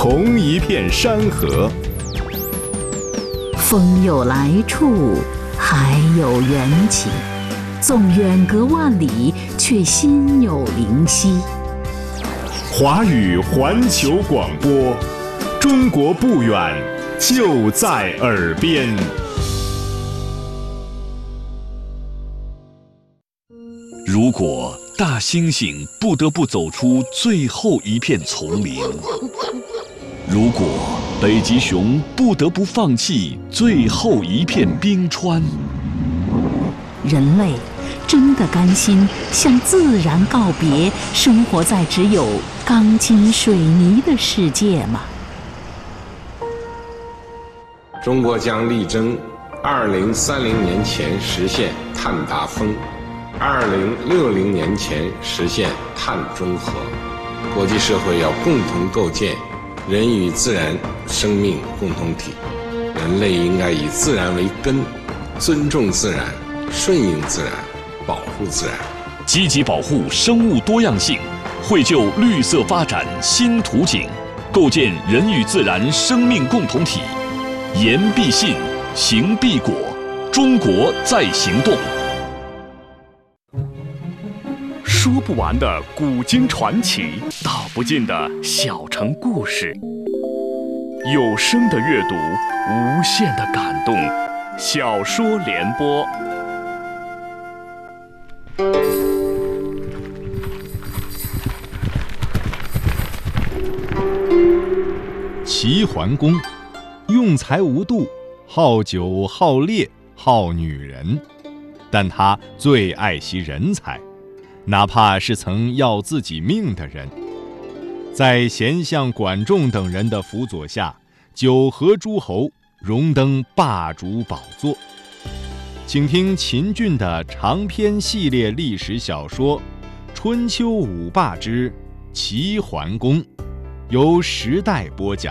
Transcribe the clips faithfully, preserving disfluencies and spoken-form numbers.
同一片山河。 风有来处，海有缘起，纵远隔万里，却心有灵犀。 华语环球广播，中国不远，就在耳边。 如果大猩猩不得不走出最后一片丛林，如果北极熊不得不放弃最后一片冰川， 人类真的甘心向自然告别，生活在只有钢筋水泥的世界吗？ 中国将力争二零三零年前实现碳达峰，二零六零年前实现碳中和。国际社会要共同构建人与自然生命共同体，人类应该以自然为根，尊重自然，顺应自然，保护自然， 积极保护生物多样性，绘就绿色发展新图景，构建人与自然生命共同体。言必信，行必果，中国在行动。 说不完的古今传奇，道不尽的小城故事，有声的阅读，无限的感动。小说联播。 齐桓公用才无度，好酒好猎好女人，但他最爱惜人才，哪怕是曾要自己命的人。在贤相管仲等人的辅佐下，九合诸侯，荣登霸主宝座。请听秦俊的长篇系列历史小说《春秋五霸之齐桓公》，由时代播讲。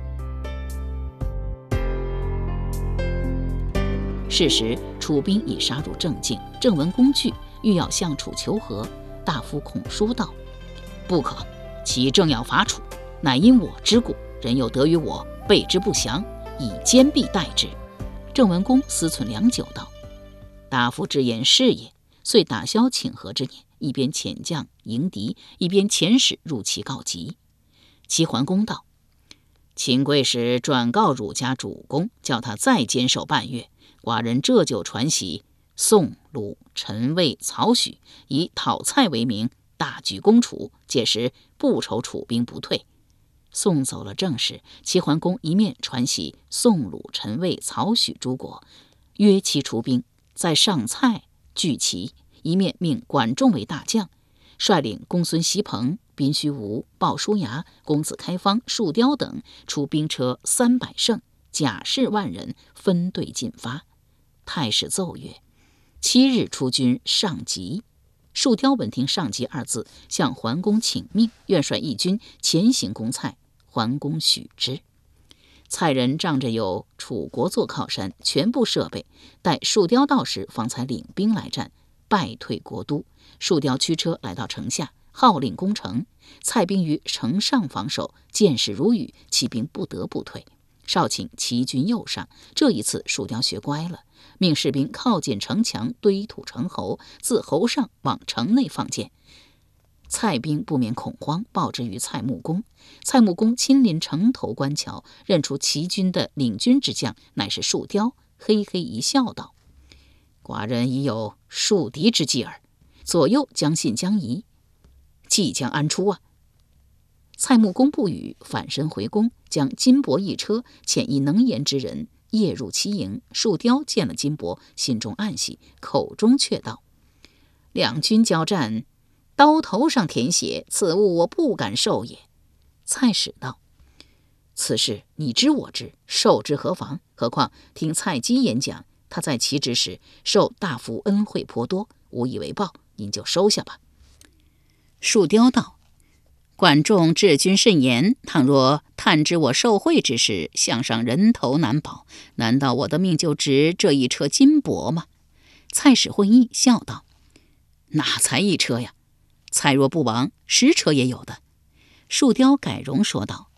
是时，楚兵已杀入郑境，郑文公惧，欲要向楚求和。大夫孔舒道：“不可，其正要伐楚，乃因我之故，人又得于我备之不详，以坚壁待之。”郑文公思忖良久，道：“大夫之言是也。”遂打消请和之念，一边遣将迎敌，一边遣使入齐告急。齐桓公道：“秦贵使转告汝家主公，叫他再坚守半月。寡人这就传檄宋、鲁、陈、魏、曹、许，以讨蔡为名，大举攻楚，届时不愁楚兵不退。”送走了郑使，齐桓公一面传檄宋、鲁、陈、魏、曹、许诸国，约其出兵在上蔡聚齐，一面命管仲为大将，率领公孙锡朋、宾须吴、鲍叔牙、公子开方、树雕等出兵车三百乘，甲士万人，分队进发。太史奏曰：“七日出军上集。”树雕闻听上集二字，向桓公请命，愿率义军前行攻蔡。桓公许之。蔡人仗着有楚国做靠山，全部设备，待树雕到时，方才领兵来战，败退国都。树雕驱车来到城下，号令攻城。蔡兵于城上防守，箭矢如雨，骑兵不得不退。少顷，齐军又上。这一次树雕学乖了，命士兵靠近城墙，堆土成壕，自壕上往城内放箭。蔡兵不免恐慌，报之于蔡穆公。蔡穆公亲临城头观瞧，认出齐军的领军之将乃是树雕，嘿嘿一笑道：“寡人已有树敌之计耳。”左右将信将疑，计将安出啊？蔡穆公不语，反身回宫，将金帛一车，遣一能言之人夜入其营。树雕见了金帛，心中暗喜，口中却道：“两军交战，刀头上舔血，此物我不敢受也。”蔡史道：“此事你知我知，受之何妨？何况听蔡姬演讲，他在齐之时受大夫恩惠颇多，无以为报，您就收下吧。”树雕道：“管仲治军甚严，倘若探知我受贿之事，项上人头难保，难道我的命就值这一车金帛吗？”蔡史混意笑道：“哪才一车呀？蔡若不亡，十车也有的。”树雕改容说道：“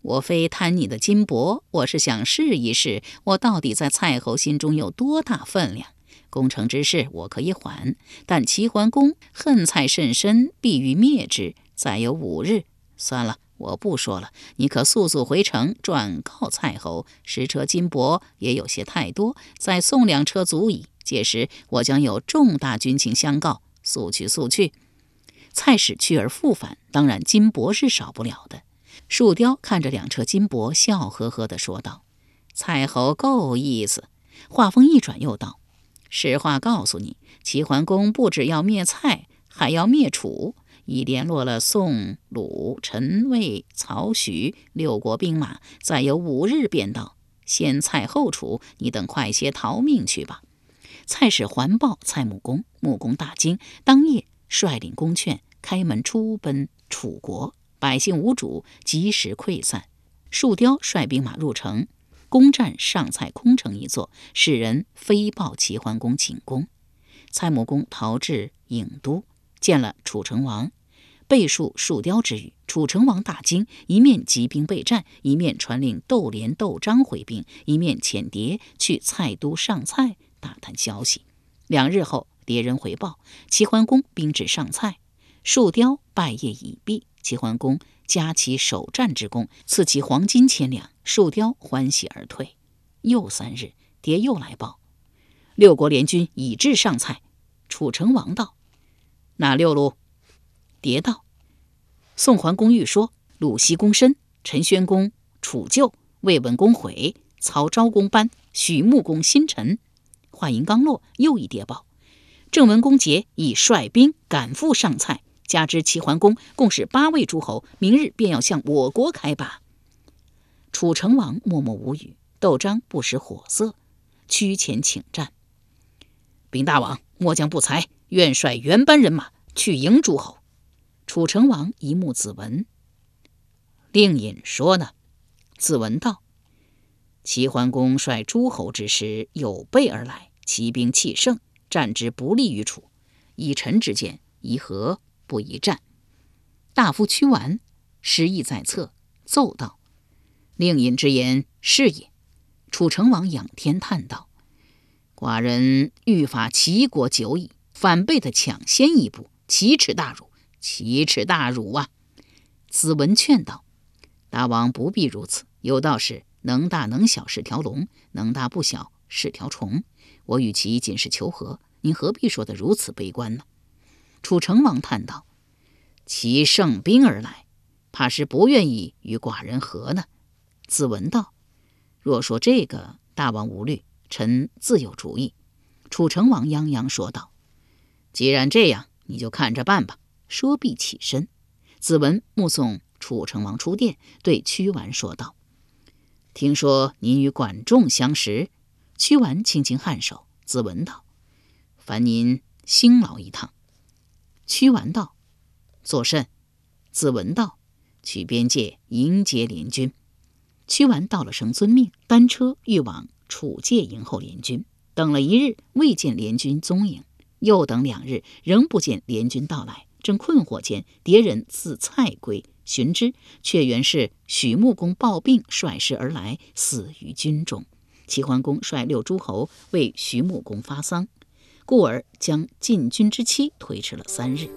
我非贪你的金帛，我是想试一试，我到底在蔡侯心中有多大分量。攻城之事我可以缓，但齐桓公恨蔡甚深，必欲灭之。再有五日，算了，我不说了。你可速速回城，转告蔡侯，十车金帛也有些太多，再送两车足矣。届时我将有重大军情相告，速去速去。蔡使去而复返，当然金帛是少不了的。树雕看着两车金帛，笑呵呵地说道：蔡侯够意思。话锋一转，又道：实话告诉你，齐桓公不只要灭蔡，还要灭楚，已联络了宋、鲁、陈、魏、曹、许六国兵马，再有五日便到。先蔡后楚，你等快些逃命去吧。蔡使环报蔡穆公，穆公大惊，当夜率领宫劝开门出奔楚国，百姓无主，及时溃散。树雕率兵马入城，攻占上蔡空城一座，使人飞报齐桓公请功。蔡穆公逃至郢都，见了楚成王，背述树雕之语。楚成王大惊，一面集兵备战，一面传令窦连、窦章回兵，一面遣牒去蔡都上蔡打探消息。两日后，牒人回报，齐桓公兵至上蔡，树雕拜谒已毕。齐桓公加其首战之功，赐其黄金千两，树雕欢喜而退。又三日，牒又来报，六国联军已至上蔡。楚成王道：哪六路？牒道：宋桓公欲说，鲁僖公申，陈宣公楚旧，魏文公悔，曹昭公班，许穆公新陈。话音刚落，又一牒报，郑文公桀已率兵赶赴上蔡，加之齐桓公共使八位诸侯，明日便要向我国开拔。楚成王默默无语，窦章不识火色，趋前请战。禀大王，末将不才，愿率原班人马去迎诸侯。楚成王一目子文，令尹说呢？子文道：齐桓公率诸侯之师有备而来，骑兵气盛，战之不利于楚。以臣之见，宜和不宜战。大夫屈完失意在侧，奏道：令尹之言是也。楚成王仰天叹道：寡人欲伐齐国久矣，反被他抢先一步，奇耻大辱，奇耻大辱啊！子文劝道：大王不必如此，有道是能大能小是条龙，能大不小是条虫。我与其仅是求和，您何必说得如此悲观呢？楚成王叹道：其胜兵而来，怕是不愿意与寡人和呢。子文道：若说这个，大王无虑，臣自有主意。楚成王泱泱说道：既然这样，你就看着办吧。说毕起身。子文目送楚成王出殿，对屈完说道：听说您与管仲相识？屈完轻轻颔首。子文道：烦您辛劳一趟。屈完道：作甚？子文道：去边界迎接联军。屈完道了声遵命，单车欲往楚界迎候联军。等了一日，未见联军踪影，又等两日，仍不见联军到来。正困惑间，敌人自蔡归，寻之，却原是许穆公抱病率师而来，死于军中。齐桓公率六诸侯为许穆公发丧，故而将进军之期推迟了三日。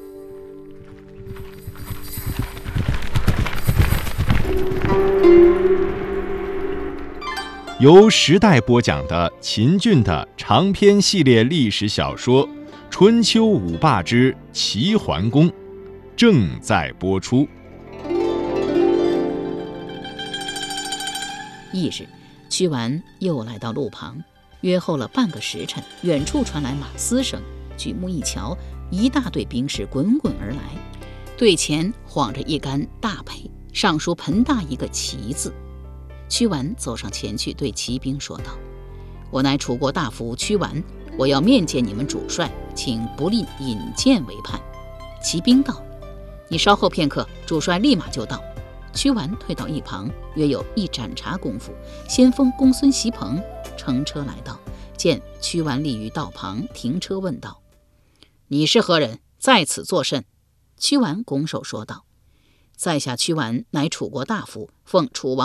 由时代播讲的秦俊的长篇系列历史小说《春秋五霸之齐桓公》正在播出。 翌日，屈完又来到路旁，约候了半个时辰，远处传来马嘶声，举目一瞧，一大队兵士滚滚而来，队前晃着一杆大辔，上书盆大一个齐字。屈完走上前去，对骑兵说道：我乃楚国大夫屈完，我要面见你们主帅，请不吝引荐为盼。骑兵道：你稍后片刻，主帅立马就到。屈完退到一旁，约有一盏茶功夫，先锋公孙袭鹏乘车来到，见屈完立于道旁，停车问道：你是何人，在此作甚？屈完拱手说道： 在下屈完乃楚国大夫，奉楚王